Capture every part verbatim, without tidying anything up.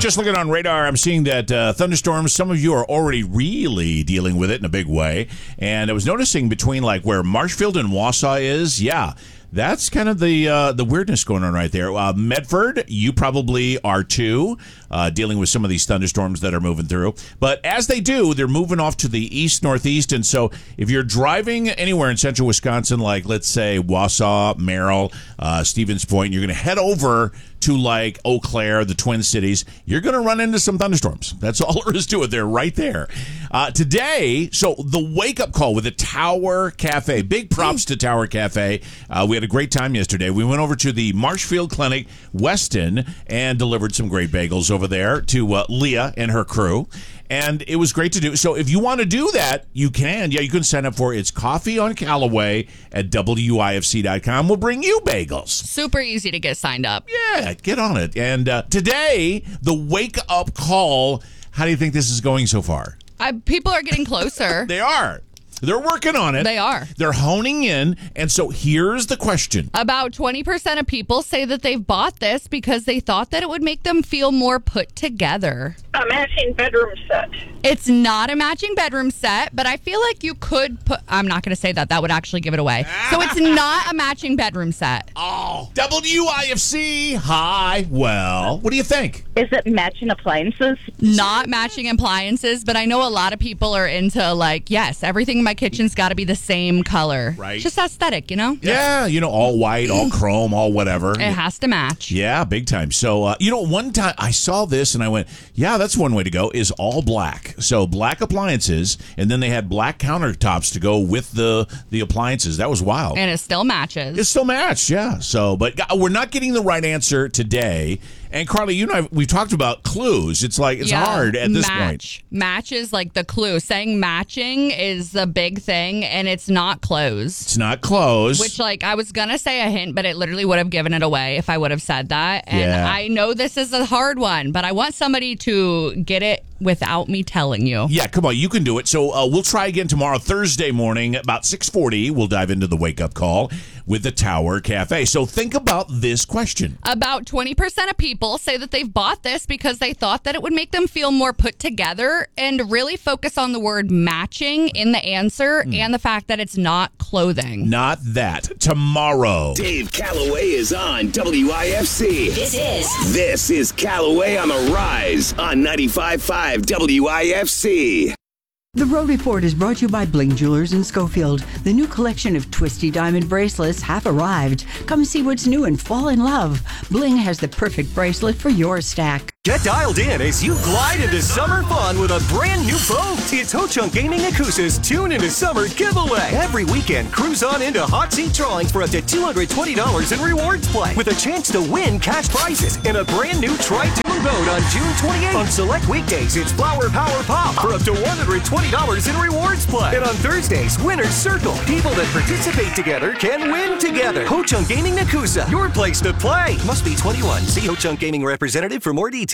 Just looking on radar, I'm seeing that uh, thunderstorms, some of you are already really dealing with it in a big way. And I was noticing between like where Marshfield and Wausau is, yeah, that's kind of the uh, the weirdness going on right there. Uh, Medford, you probably are too, uh, dealing with some of these thunderstorms that are moving through. But as they do, they're moving off to the east, northeast. And so if you're driving anywhere in central Wisconsin, like let's say Wausau, Merrill, uh, Stevens Point, you're going to head over to like Eau Claire, the Twin Cities, you're going to run into some thunderstorms. That's all there is to it. They're right there. Uh, today, so the wake-up call with the Tower Cafe. Big props to Tower Cafe. Uh, we had a great time yesterday. We went over to the Marshfield Clinic, Weston, and delivered some great bagels over there to uh, Leah and her crew. And it was great to do. So if you want to do that, you can. Yeah, you can sign up for It's Coffee on Callaway at W I F C dot com. We'll bring you bagels. Super easy to get signed up. Yeah, get on it. And uh, today, the wake-up call. How do you think this is going so far? I, people are getting closer. They are. They're working on it. They are. They're honing in. And so here's the question. About twenty percent of people say that they've bought this because they thought that it would make them feel more put together. A matching bedroom set. It's not a matching bedroom set, but I feel like you could put... I'm not going to say that. That would actually give it away. So it's not a matching bedroom set. Oh, W I F C. Hi. Well, what do you think? Is it matching appliances? Not matching appliances, but I know a lot of people are into like, yes, everything in my kitchen's got to be the same color. Right. Just aesthetic, you know? Yeah, you know, all white, all chrome, all whatever. It has to match. Yeah, big time. So, uh, you know, one time I saw this and I went, yeah, that's one way to go, is all black. So black appliances, and then they had black countertops to go with the, the appliances. That was wild. And it still matches. It still matched, yeah. So, but we're not getting the right answer today. And Carly, you and I, we've talked about clues. It's like, it's yeah, hard at this match. point. Match is like the clue. Saying matching is the big thing, and it's not closed. It's not closed. Which, like, I was going to say a hint, but it literally would have given it away if I would have said that. And yeah. I know this is a hard one, but I want somebody to get it without me telling you. Yeah, come on, you can do it. So uh, we'll try again tomorrow, Thursday morning, about six forty. We'll dive into the wake-up call with the Tower Cafe. So think about this question. About twenty percent of people say that they've bought this because they thought that it would make them feel more put together, and really focus on the word matching in the answer mm. and the fact that it's not clothing. Not that. Tomorrow. Dave Calloway is on W I F C. This is. This is Calloway on the Rise on ninety-five point five W I F C. The Road Report is brought to you by Bling Jewelers in Schofield. The new collection of twisty diamond bracelets have arrived. Come see what's new and fall in love. Bling has the perfect bracelet for your stack. Get dialed in as you glide into summer fun with a brand new boat. It's Ho Chunk Gaming Yakuza's Tune into Summer giveaway. Every weekend, cruise on into hot seat drawings for up to two hundred twenty dollars in rewards play, with a chance to win cash prizes and a brand new Tri-Tune boat on June twenty-eighth. On select weekdays, it's Flower Power Pop for up to one hundred twenty dollars in rewards play. And on Thursdays, Winner's Circle. People that participate together can win together. Ho Chunk Gaming Yakuza, your place to play. Must be twenty-one. See Ho Chunk Gaming representative for more details.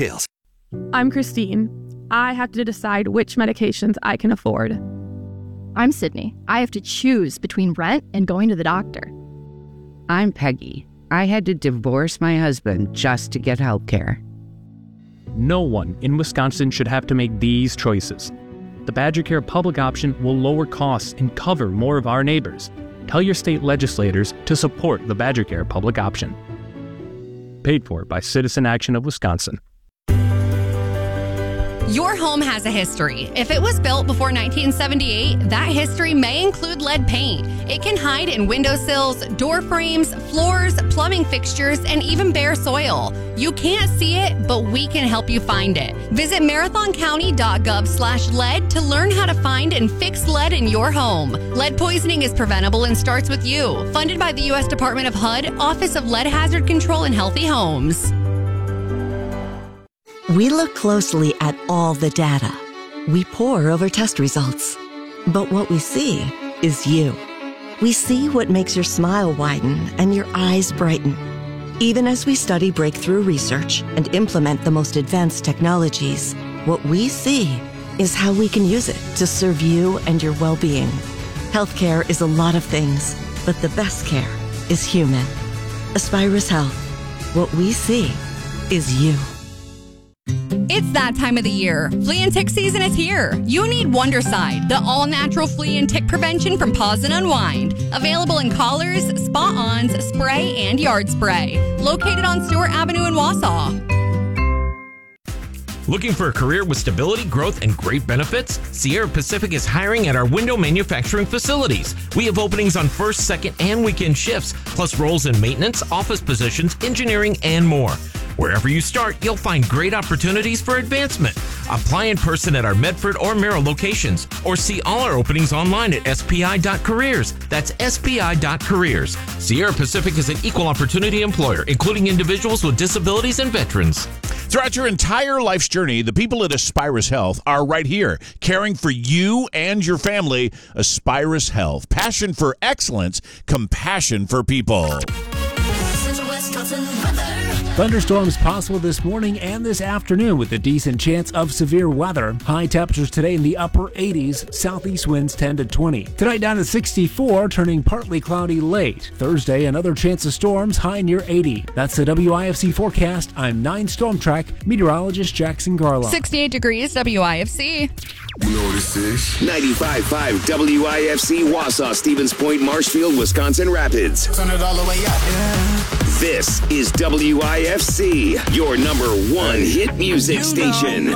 I'm Christine. I have to decide which medications I can afford. I'm Sydney. I have to choose between rent and going to the doctor. I'm Peggy. I had to divorce my husband just to get health care. No one in Wisconsin should have to make these choices. The Badger Care public option will lower costs and cover more of our neighbors. Tell your state legislators to support the Badger Care public option. Paid for by Citizen Action of Wisconsin. Your home has a history. If it was built before nineteen seventy-eight, that history may include lead paint. It can hide in windowsills, door frames, floors, plumbing fixtures, and even bare soil. You can't see it, but we can help you find it. Visit marathon county dot gov slash lead to learn how to find and fix lead in your home. Lead poisoning is preventable and starts with you. Funded by the U S Department of H U D, Office of Lead Hazard Control and Healthy Homes. We look closely at all the data. We pore over test results. But what we see is you. We see what makes your smile widen and your eyes brighten. Even as we study breakthrough research and implement the most advanced technologies, what we see is how we can use it to serve you and your well-being. Healthcare is a lot of things, but the best care is human. Aspirus Health. What we see is you. It's that time of the year. Flea and tick season is here. You need Wondercide, the all-natural flea and tick prevention from Paws and Unwind. Available in collars, spot-ons, spray, and yard spray. Located on Stewart Avenue in Wausau. Looking for a career with stability, growth, and great benefits? Sierra Pacific is hiring at our window manufacturing facilities. We have openings on first, second, and weekend shifts, plus roles in maintenance, office positions, engineering, and more. Wherever you start, you'll find great opportunities for advancement. Apply in person at our Medford or Merrill locations, or see all our openings online at S P I dot careers. That's S P I dot careers. Sierra Pacific is an equal opportunity employer, including individuals with disabilities and veterans. Throughout your entire life's journey, the people at Aspirus Health are right here, caring for you and your family. Aspirus Health. Passion for excellence, compassion for people. Thunderstorms possible this morning and this afternoon with a decent chance of severe weather. High temperatures today in the upper eighties, southeast winds ten to twenty. Tonight down to sixty-four, turning partly cloudy late. Thursday, another chance of storms, high near eighty. That's the W I F C forecast. I'm nine Storm Track meteorologist Jackson Garlow. sixty-eight degrees, W I F C. You know what this is? ninety-five point five W I F C, Wausau, Stevens Point, Marshfield, Wisconsin Rapids. Turn it all the way up. Yeah. This is W I F C, your number one hit music station.